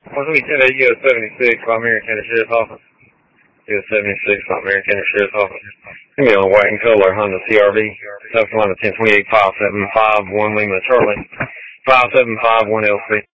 Once we send a US-76 by Marion County Sheriff's Office. US-76 by Marion County Sheriff's Office. It's going to be on white and color Honda CRV. South Carolina 1028 575 1 Lima Charlie. 5751 LC.